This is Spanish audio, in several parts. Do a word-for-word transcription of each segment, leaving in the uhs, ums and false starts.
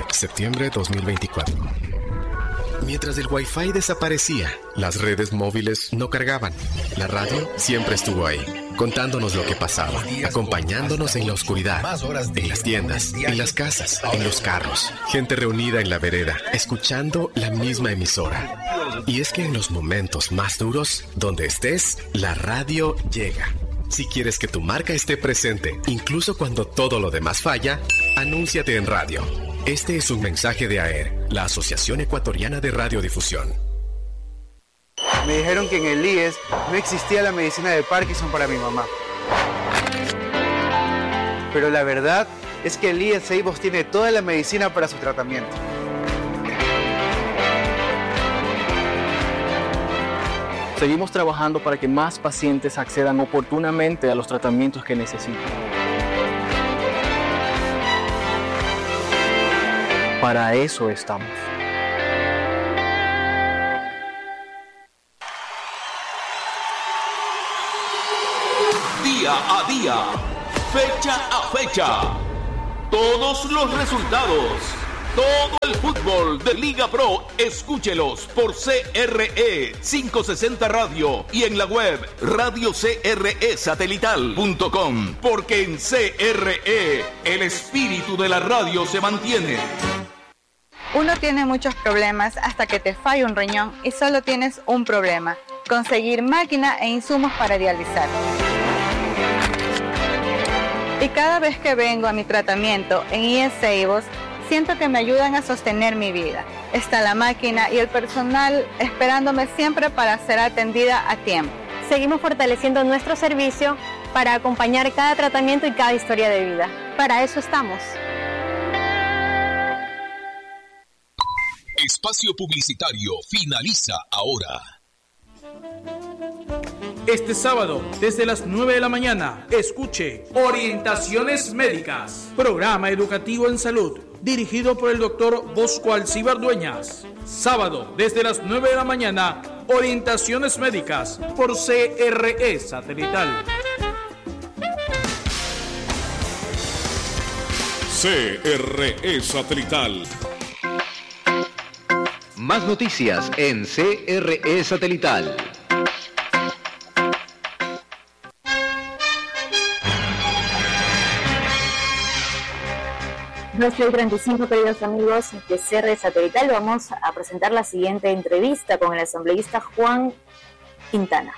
septiembre dos mil veinticuatro. Mientras el Wi-Fi desaparecía, las redes móviles no cargaban. La radio siempre estuvo ahí, contándonos lo que pasaba, acompañándonos en la oscuridad, en las tiendas, en las casas, en los carros. Gente reunida en la vereda, escuchando la misma emisora. Y es que en los momentos más duros, donde estés, la radio llega. Si quieres que tu marca esté presente, incluso cuando todo lo demás falla, anúnciate en radio. Este es un mensaje de A E R, la Asociación Ecuatoriana de Radiodifusión. Me dijeron que en el I E S no existía la medicina de Parkinson para mi mamá. Pero la verdad es que el I E S Ceibos tiene toda la medicina para su tratamiento. Seguimos trabajando para que más pacientes accedan oportunamente a los tratamientos que necesitan. Para eso estamos. Día a día, fecha a fecha, todos los resultados, todo el fútbol de Liga Pro, escúchelos por C R E quinientos sesenta Radio y en la web radio c r e satelital punto com, porque en C R E el espíritu de la radio se mantiene. Uno tiene muchos problemas hasta que te falla un riñón y solo tienes un problema: conseguir máquina e insumos para dializar. Y cada vez que vengo a mi tratamiento en I E S Ceibos, siento que me ayudan a sostener mi vida. Está la máquina y el personal esperándome siempre para ser atendida a tiempo. Seguimos fortaleciendo nuestro servicio para acompañar cada tratamiento y cada historia de vida. Para eso estamos. Espacio publicitario finaliza ahora. Este sábado, desde las nueve de la mañana, escuche Orientaciones Médicas, programa educativo en salud, dirigido por el doctor Bosco Alcibar Dueñas. Sábado, desde las nueve de la mañana, Orientaciones Médicas, por C R E Satelital. C R E Satelital. Más noticias en C R E Satelital. Nuestro treinta y cinco, queridos amigos de C R E Satelital, vamos a presentar la siguiente entrevista con el asambleísta Juan Quintana.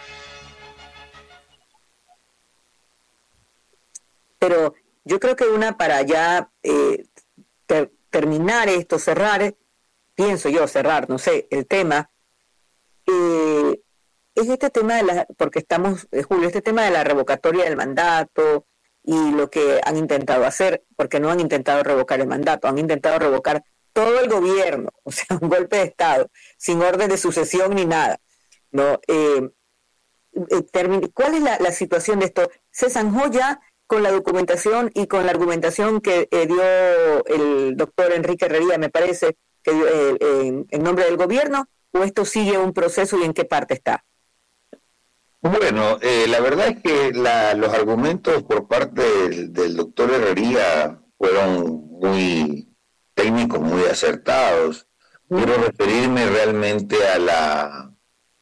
Pero yo creo que una para ya eh, ter- terminar esto, cerrar, pienso yo, cerrar, no sé, el tema, eh, es este tema de la, porque estamos, eh, Julio, este tema de la revocatoria del mandato y lo que han intentado hacer, porque no han intentado revocar el mandato, han intentado revocar todo el gobierno, o sea, un golpe de Estado, sin orden de sucesión ni nada, ¿no? Eh, eh, termin- ¿Cuál es la, la situación de esto? ¿Se zanjó ya con la documentación y con la argumentación que eh, dio el doctor Enrique Herrería, me parece, que dio, eh, en, en nombre del gobierno, o esto sigue un proceso y en qué parte está? Bueno, eh, la verdad es que la, los argumentos por parte del, del doctor Herrería fueron muy técnicos, muy acertados. Quiero referirme realmente a la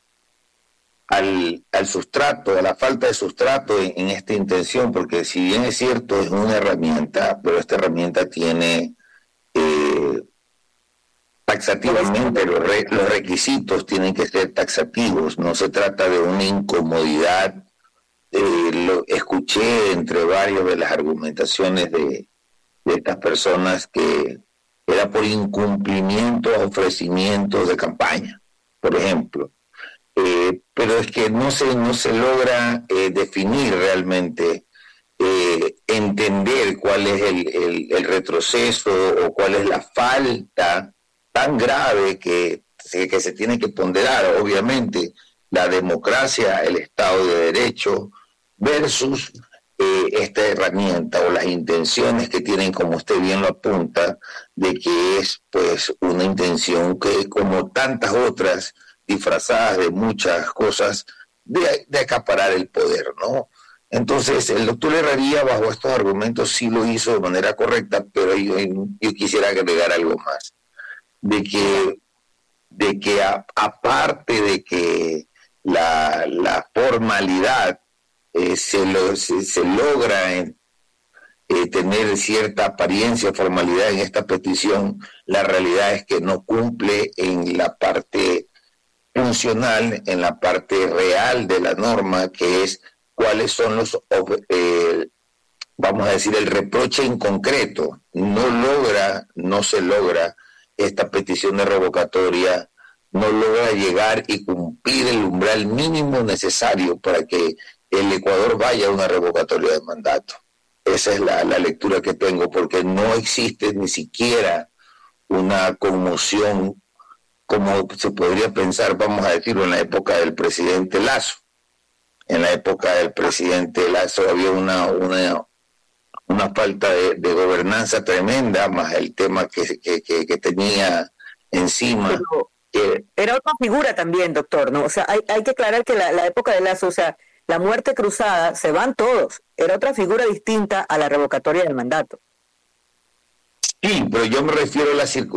al, al sustrato, a la falta de sustrato en, en esta intención, porque si bien es cierto, es una herramienta, pero esta herramienta tiene eh, taxativamente los, re, los requisitos tienen que ser taxativos, no se trata de una incomodidad. Eh, lo escuché entre varios de las argumentaciones de, de estas personas que era por incumplimiento a ofrecimientos de campaña, por ejemplo. Eh, pero es que no se, no se logra eh, definir realmente, eh, entender cuál es el, el, el retroceso o cuál es la falta tan grave que, que se tiene que ponderar, obviamente, la democracia, el Estado de Derecho, versus eh, esta herramienta o las intenciones que tienen, como usted bien lo apunta, de que es pues una intención que, como tantas otras, disfrazadas de muchas cosas, de, de acaparar el poder, ¿no? Entonces, el doctor Herrería, bajo estos argumentos, sí lo hizo de manera correcta, pero yo, yo quisiera agregar algo más, de que, de que a, aparte de que la, la formalidad eh, se, lo, se, se logra en, eh, tener cierta apariencia, formalidad en esta petición, la realidad es que no cumple en la parte funcional, en la parte real de la norma, que es cuáles son los, eh, vamos a decir, el reproche en concreto. No logra, no se logra esta petición de revocatoria, no logra llegar y cumplir el umbral mínimo necesario para que el Ecuador vaya a una revocatoria de mandato. Esa es la, la lectura que tengo, porque no existe ni siquiera una conmoción como se podría pensar, vamos a decirlo, en la época del presidente Lasso. En la época del presidente Lasso había una, una, una falta de, de gobernanza tremenda, más el tema que, que, que, que tenía encima. Pero que era otra figura también, doctor, ¿no? O sea, hay, hay que aclarar que la, la época de Lasso, o sea, la muerte cruzada, se van todos. Era otra figura distinta a la revocatoria del mandato. Sí, pero yo me refiero a la circunstancia